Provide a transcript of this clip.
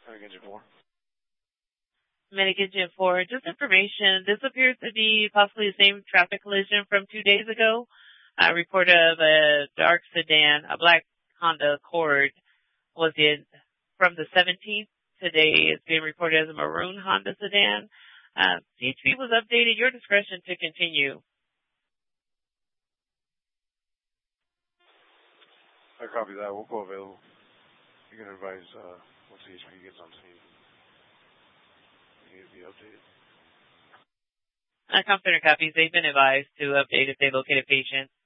Engine 4. Medic Engine 4, just information. This appears to be possibly the same traffic collision from 2 days ago. A report of a dark sedan, a black Honda Accord, was in from the 17th. Today it's being reported as a maroon Honda sedan. CHP was updated. Your discretion to continue. I copy that. We'll go available. You can advise once CHP gets on scene. It needs to be updated. Comp Center copies. They've been advised to update if they locate a patient.